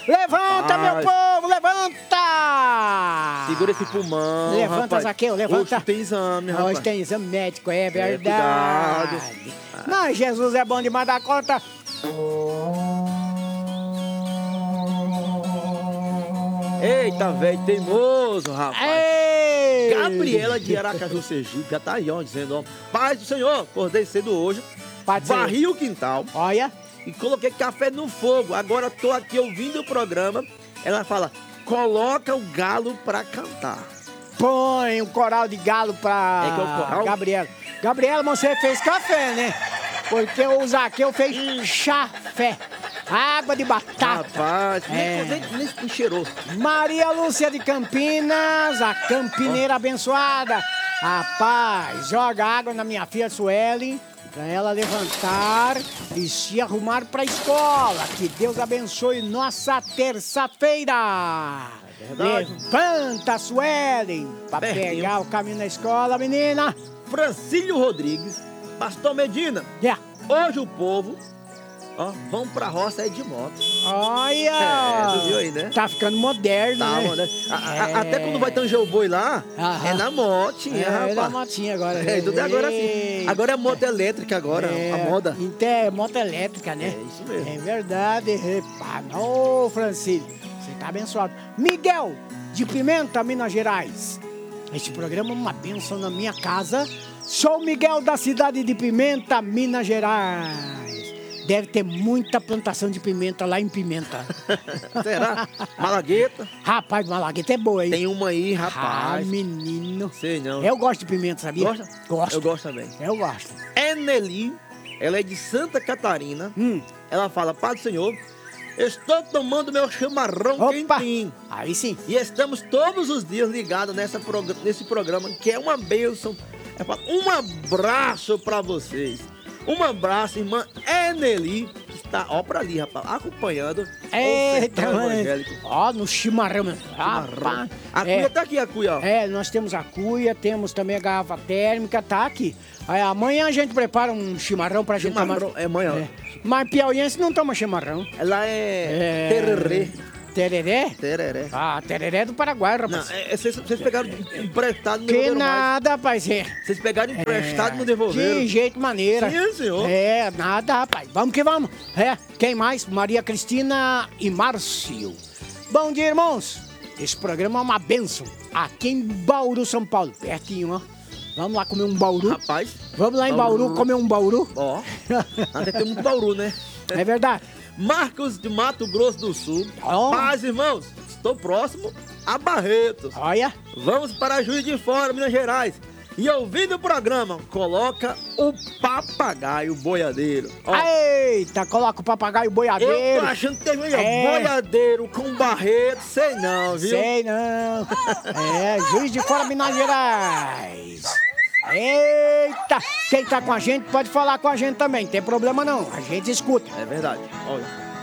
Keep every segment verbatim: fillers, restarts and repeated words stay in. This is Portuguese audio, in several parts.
Levanta, meu povo, levanta! Segura esse pulmão, Levanta, rapaz. Zaqueu, levanta. Hoje tem exame, rapaz. Hoje tem exame médico, é verdade. É, Mas Jesus é bom demais da conta. Eita, velho, teimoso, rapaz. Ei! Gabriela de Aracaju, Sergipe, já tá aí, ó, dizendo, ó, paz do Senhor, acordei cedo hoje, varri o quintal. Olha. E coloquei café no fogo. Agora tô aqui ouvindo o programa. Ela fala, coloca o galo pra cantar. Põe um coral de galo pra é que é o coral? Gabriela. Gabriela, você fez café, né? Porque o Zaqueu fez hum. chafé. Água de batata. Rapaz, é. nem, nem, nem cheirou. Maria Lúcia de Campinas, a campineira oh. abençoada. Rapaz, joga água na minha filha Sueli, pra ela levantar e se arrumar pra escola. Que Deus abençoe nossa terça-feira. É Levanta, Sueli, pra Bertinho. Pegar o caminho na escola, menina. Francílio Rodrigues, Pastor Medina. Yeah. Hoje o povo... Ó, vamos pra roça aí de moto. Olha! É, tu viu aí, né? Tá ficando moderno, tá, né? Moderno. A, a, é. Até quando vai tanger o boi lá, Aham. é na motinha, é, rapaz. É na motinha agora. É, tudo é agora sim. Agora é moto elétrica agora, é, a moda. Então é moto elétrica, né? É isso mesmo. É verdade. Epa, ô, Francisco, você tá abençoado. Miguel, de Pimenta, Minas Gerais. Este programa é uma bênção na minha casa. Sou Miguel da cidade de Pimenta, Minas Gerais. Deve ter muita plantação de pimenta lá em Pimenta. Será? Malagueta? Rapaz, Malagueta é boa, hein? Tem uma aí, rapaz. Ah, menino. Sei não. Eu gosto de pimenta, sabia? Gosta? Gosto. Eu gosto também. Eu gosto. Eneli, ela é de Santa Catarina. Hum. Ela fala, Pai do Senhor, estou tomando meu chimarrão Opa. quentinho. Aí sim. E estamos todos os dias ligados nessa prog- nesse programa, que é uma bênção. Um abraço pra vocês. Um abraço, irmã Eneli, que está, ó, pra ali, rapaz, acompanhando Eita, o evangélico. Ó, no chimarrão, meu. Chimarrão. A cuia é, tá aqui, a cuia, ó. É, nós temos a cuia, temos também a garrafa térmica, tá aqui. Aí, amanhã a gente prepara um chimarrão pra chimarrão, gente tomar. É amanhã. É. Mas piauiense não toma chimarrão. Ela é, é... tererê. Tereré? Tereré. Ah, tereré é do Paraguai, rapaz. Não, é, vocês, vocês pegaram emprestado e não que devolveram nada, mais. rapaz. É. Vocês pegaram emprestado e é, não devolveram. De jeito maneira. Sim, senhor. É, nada, rapaz. Vamos que vamos. É, quem mais? Maria Cristina e Márcio. Bom dia, irmãos. Esse programa é uma bênção. Aqui em Bauru, São Paulo. Pertinho, ó. Vamos lá comer um bauru. Rapaz. Vamos lá em Bauru, Bauru comer um bauru. Ó. Até tem muito bauru, né? É verdade. Marcos de Mato Grosso do Sul. Oh. Paz, irmãos. Estou próximo a Barretos. Olha. Vamos para Juiz de Fora, Minas Gerais. E ouvindo o programa, coloca o papagaio boiadeiro. Ó. Eita, coloca o papagaio boiadeiro. Eu tô achando que tem é. boiadeiro com Barretos, sei não, viu? Sei não. É, Juiz de Fora, Minas Gerais. Eita! Quem tá com a gente pode falar com a gente também, não tem problema não, a gente escuta. É verdade, olha.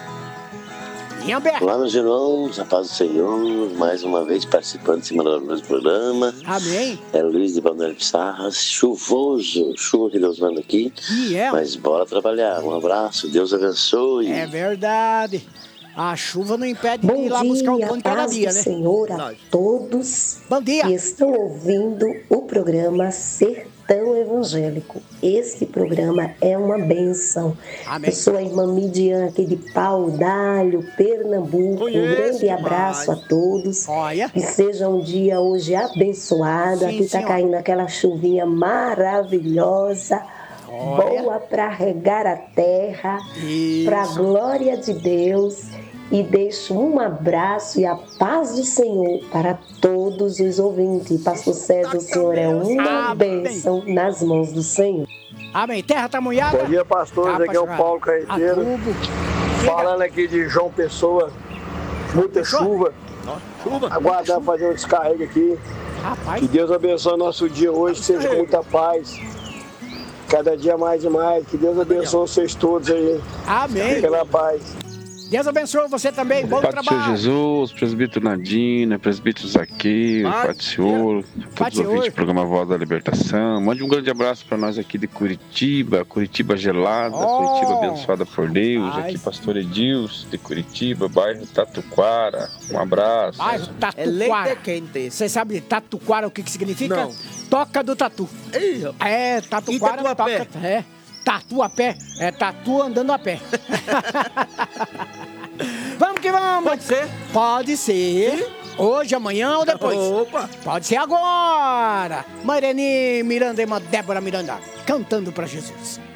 Linha aberta. Olá, meus irmãos, a paz do Senhor, mais uma vez participando de cima do nosso programa. Amém. É Luiz de Balneário Pissarras, chuvoso, chuva que Deus manda aqui. E é. Mas bora trabalhar, um abraço, Deus abençoe. É verdade. A chuva não impede Bom de ir lá dia, buscar o pão de cada dia, né? Senhor a todos Bom dia. que estão ouvindo o programa Sertão Evangélico. Esse programa é uma bênção. Amém. Eu sou a irmã Midian aqui de Pau d'Alho, Pernambuco. Conheço um grande demais. abraço a todos. Olha. Que seja um dia hoje abençoado. Sim, aqui está caindo aquela chuvinha maravilhosa. Olha. Boa para regar a terra, para a glória de Deus. E deixo um abraço e a paz do Senhor para todos os ouvintes. Pastor César, o Senhor é uma Amém. bênção nas mãos do Senhor. Amém. Terra tá molhada? Bom dia, pastores. Tá, aqui é o Paulo Caeteiro. Falando aqui de João Pessoa. Muita Pessoa? chuva. Chuva. Aguardando fazer um descarrego aqui. Rapaz. Que Deus abençoe nosso dia hoje, seja com muita paz. Cada dia mais e mais. Que Deus abençoe vocês todos aí. Amém. Pela paz. Deus abençoe você também. Bom Pai do trabalho. Senhor Jesus, presbítero Nadina, presbítero Zaqueu, Pai Pai do Senhor, Pai todos do os ouvintes Senhor. do programa Voz da Libertação. Mande um grande abraço para nós aqui de Curitiba, Curitiba gelada, Oh. Curitiba abençoada por Deus. Ai. Aqui, pastor Edilson, de Curitiba, bairro Tatuquara. Um abraço. Bairro É leite Tatuquara. quente. Você sabe Tatuquara o que, que significa? Não. Toca do tatu. Ei, rapaz. É, Tatuquara E tatuapé? toca. É, tatu a pé. É tatu andando a pé. Vamos que vamos. Pode ser? Pode ser. Hoje, amanhã ou depois. Opa. Pode ser agora. Mareni Miranda e uma Débora Miranda cantando pra Jesus.